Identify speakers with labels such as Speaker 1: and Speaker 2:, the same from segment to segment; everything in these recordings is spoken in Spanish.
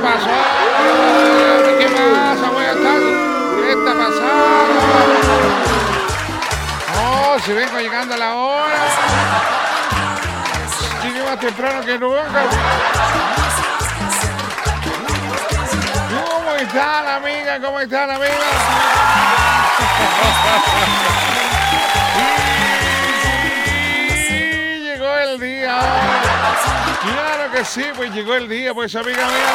Speaker 1: pasó? ¿Qué pasa? Buenas tardes. ¿Qué está pasando? Oh, si vengo llegando a la hora. Llegué más temprano que nunca. ¿Cómo están, amiga? ¿Cómo están, amiga? Y llegó el día. Claro que sí, pues llegó el día, pues, amiga mía.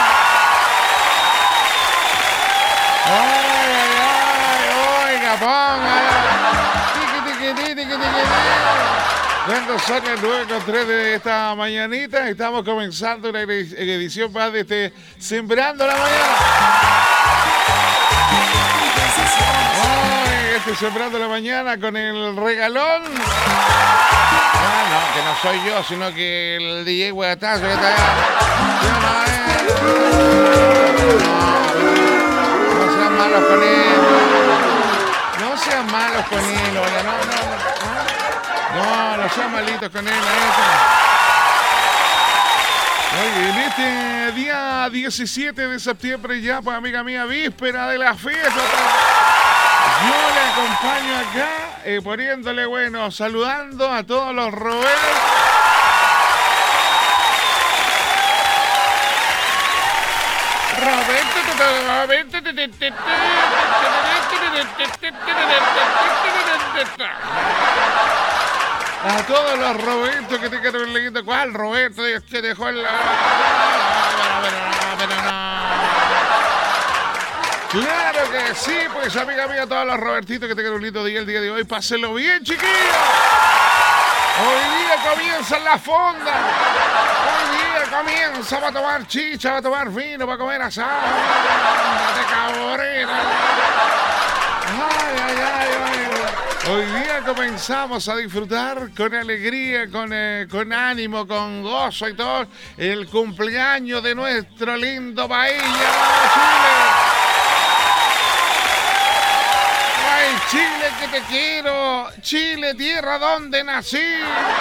Speaker 1: Ay, ay, ay, oiga, póngala. Cuando son las 9:03 de esta mañanita, estamos comenzando una edición más de este Sembrando la Mañana. Ay, este Sembrando la Mañana con el regalón. Ah, no, que no soy yo, sino que el DJ Huetazo que está allá. No sean malos con él. No sean malos con él, oiga, no sean malitos con él. Oye, en este día 17 de septiembre ya, pues amiga mía, víspera de la fiesta. Yo le acompaño acá, poniéndole, bueno, saludando a todos los Robertos. A todos los Robertos que te quieren leyendo. ¿Cuál Roberto? Que dejó el... Pero no. Claro que sí, pues amiga mía, todos los Robertitos que tengan un lindo día el día de hoy. Pásenlo bien, chiquillos. Hoy día comienza la fonda. Hoy día comienza, va a tomar chicha, va a tomar vino, va a comer asado. De caborera. Ay. Hoy día comenzamos a disfrutar con alegría, con ánimo, con gozo y todo el cumpleaños de nuestro lindo país llamado Chile. ¡Ay, Chile, que te quiero! Chile, tierra donde nací.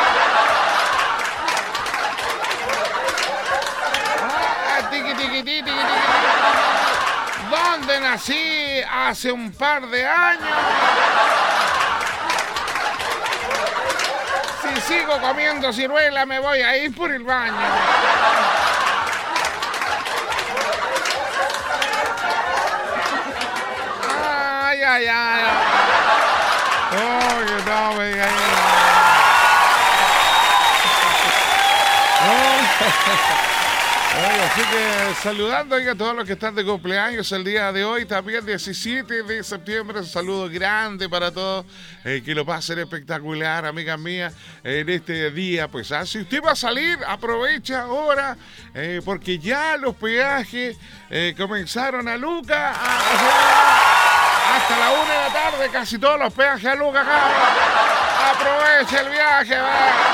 Speaker 1: Donde nací hace un par de años. Si sigo comiendo ciruela, me voy a ir por el baño. Ay. Oye, no me digas Oye, así que saludando a todos los que están de cumpleaños el día de hoy, también 17 de septiembre, un saludo grande para todos, que lo pasen espectacular, amigas mías, en este día. Pues si usted va a salir, aprovecha ahora, porque ya los peajes comenzaron a Luca, hasta la 1 de la tarde, casi todos los peajes a Luca acá. Aprovecha el viaje, va.